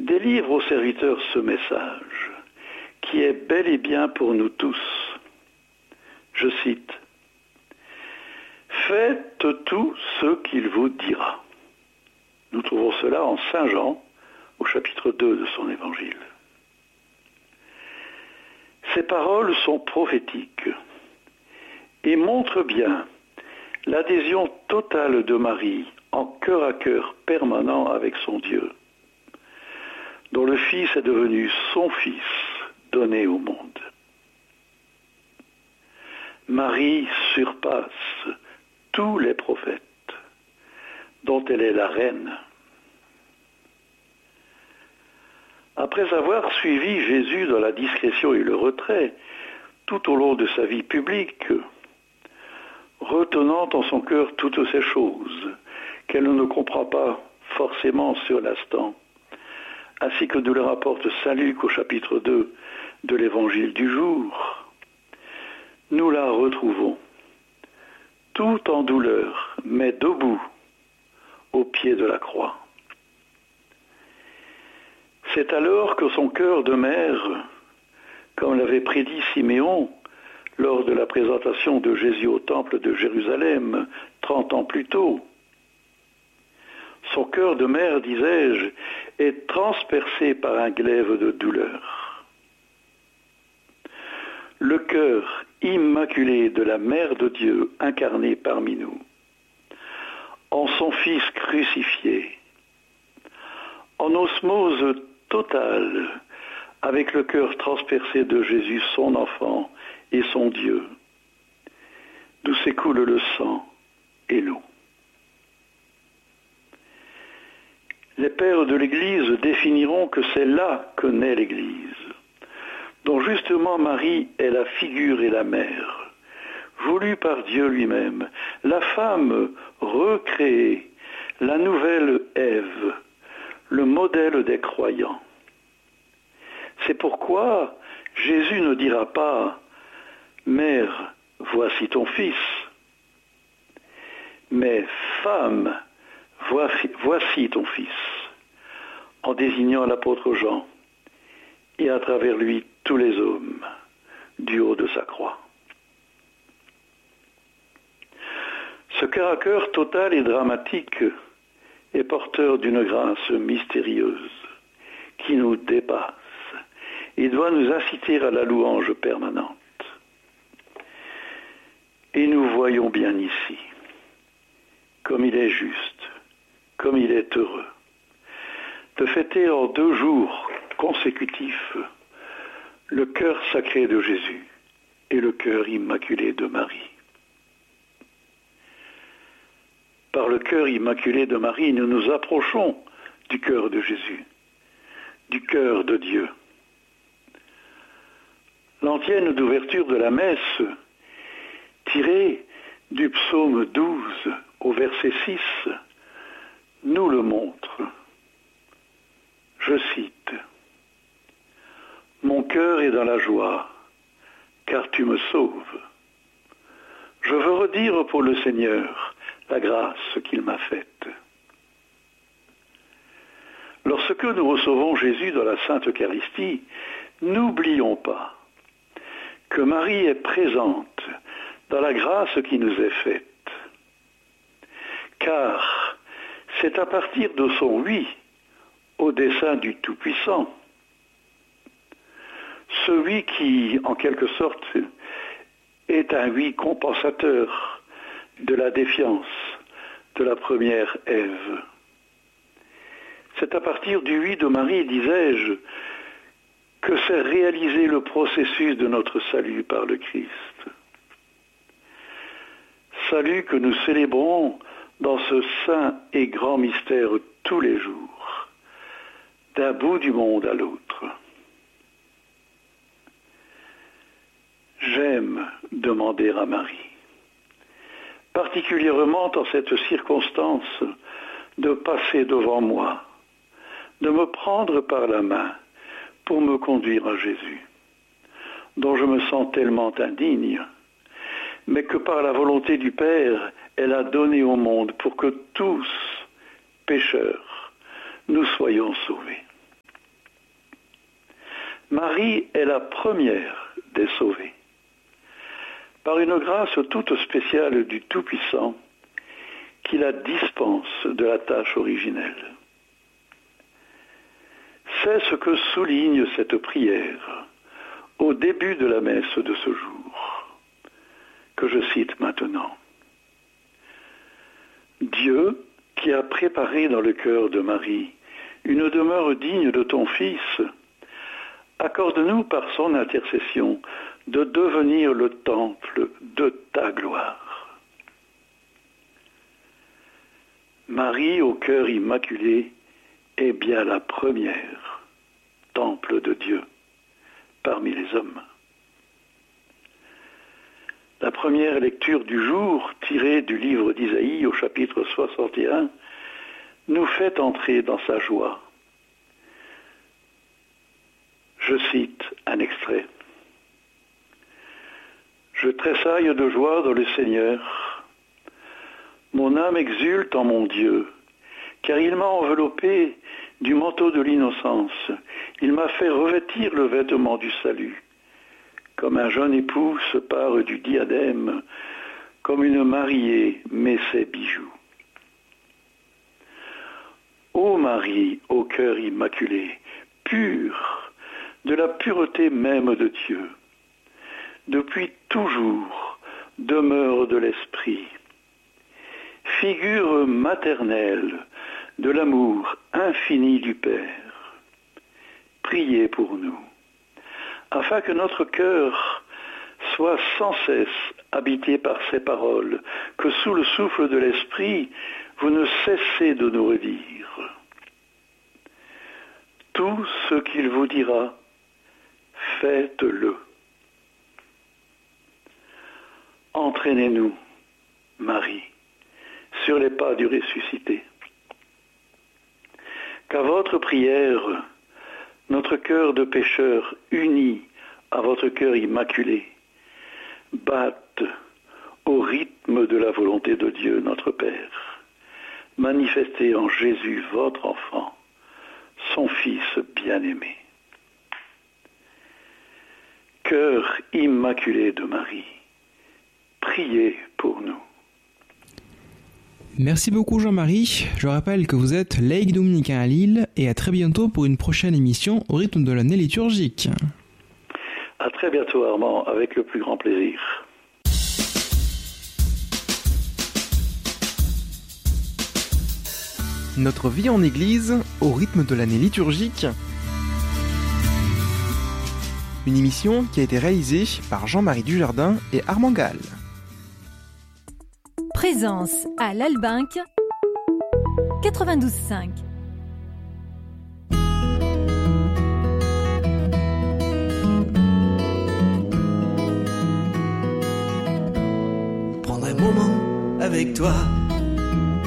délivre aux serviteurs ce message, qui est bel et bien pour nous tous. Je cite, « Faites tout ce qu'il vous dira ». Nous trouvons cela en Saint Jean, au chapitre 2 de son évangile. Ces paroles sont prophétiques et montrent bien l'adhésion totale de Marie en cœur à cœur permanent avec son Dieu, dont le Fils est devenu son Fils donné au monde. Marie surpasse tous les prophètes, dont elle est la reine. Après avoir suivi Jésus dans la discrétion et le retrait tout au long de sa vie publique, retenant en son cœur toutes ces choses qu'elle ne comprend pas forcément sur l'instant, ainsi que nous le rapporte saint Luc au chapitre 2 de l'évangile du jour, nous la retrouvons, tout en douleur, mais debout, au pied de la croix. C'est alors que son cœur de mère, comme l'avait prédit Siméon lors de la présentation de Jésus au temple de Jérusalem 30 ans plus tôt, son cœur de mère, disais-je, est transpercé par un glaive de douleur. Le cœur immaculé de la Mère de Dieu incarnée parmi nous, en son Fils crucifié, en osmose totale avec le cœur transpercé de Jésus, son enfant et son Dieu, d'où s'écoule le sang et l'eau. Les pères de l'Église définiront que c'est là que naît l'Église, dont justement Marie est la figure et la mère, voulue par Dieu lui-même, la femme recréée, la nouvelle Ève, le modèle des croyants. C'est pourquoi Jésus ne dira pas « Mère, voici ton fils », mais « Femme, voici ton fils », en désignant l'apôtre Jean et à travers lui tous les hommes du haut de sa croix. Ce cœur à cœur total et dramatique est porteur d'une grâce mystérieuse qui nous dépasse et doit nous inciter à la louange permanente. Et nous voyons bien ici, comme il est juste, comme il est heureux, de fêter en 2 jours consécutifs le cœur sacré de Jésus et le cœur immaculé de Marie. Par le cœur immaculé de Marie, nous nous approchons du cœur de Jésus, du cœur de Dieu. L'antienne d'ouverture de la messe, tirée du psaume 12 au verset 6, nous le montre. Je cite, « Mon cœur est dans la joie, car tu me sauves. Je veux redire pour le Seigneur la grâce qu'il m'a faite. » Lorsque nous recevons Jésus dans la Sainte Eucharistie, n'oublions pas que Marie est présente dans la grâce qui nous est faite. Car c'est à partir de son oui au dessein du Tout-Puissant, ce oui qui, en quelque sorte, est un oui compensateur de la défiance de la première Ève. C'est à partir du oui de Marie, disais-je, que s'est réalisé le processus de notre salut par le Christ. Salut que nous célébrons dans ce saint et grand mystère tous les jours, d'un bout du monde à l'autre. J'aime demander à Marie, particulièrement dans cette circonstance, de passer devant moi, de me prendre par la main pour me conduire à Jésus, dont je me sens tellement indigne, mais que par la volonté du Père, elle a donné au monde pour que tous, pécheurs, nous soyons sauvés. Marie est la première des sauvées. Par une grâce toute spéciale du Tout-Puissant, qui la dispense de la tâche originelle. C'est ce que souligne cette prière au début de la messe de ce jour, que je cite maintenant. Dieu, qui a préparé dans le cœur de Marie une demeure digne de ton Fils, accorde-nous par son intercession de devenir le temple de ta gloire. Marie au cœur immaculé est bien la première temple de Dieu parmi les hommes. La première lecture du jour, tirée du livre d'Isaïe au chapitre 61, nous fait entrer dans sa joie. Je cite un extrait. « Je tressaille de joie dans le Seigneur. Mon âme exulte en mon Dieu, car il m'a enveloppé du manteau de l'innocence. Il m'a fait revêtir le vêtement du salut. Comme un jeune époux se pare du diadème, comme une mariée met ses bijoux. Ô Marie, au cœur immaculé, pure, de la pureté même de Dieu, depuis toujours demeure de l'Esprit, figure maternelle de l'amour infini du Père, priez pour nous, afin que notre cœur soit sans cesse habité par ces paroles, que sous le souffle de l'Esprit, vous ne cessez de nous redire. Tout ce qu'il vous dira, faites-le. Entraînez-nous, Marie, sur les pas du ressuscité. Qu'à votre prière, notre cœur de pécheur uni à votre cœur immaculé batte au rythme de la volonté de Dieu notre Père, manifesté en Jésus votre enfant, son Fils bien-aimé. Cœur immaculé de Marie, priez pour nous. Merci beaucoup Jean-Marie. Je rappelle que vous êtes laïc dominicain à Lille et à très bientôt pour une prochaine émission au rythme de l'année liturgique. À très bientôt Armand, avec le plus grand plaisir. Notre vie en Église au rythme de l'année liturgique. Une émission qui a été réalisée par Jean-Marie Dujardin et Armand Gall. Présence à l'Albinque 92.5. Prendre un moment avec toi.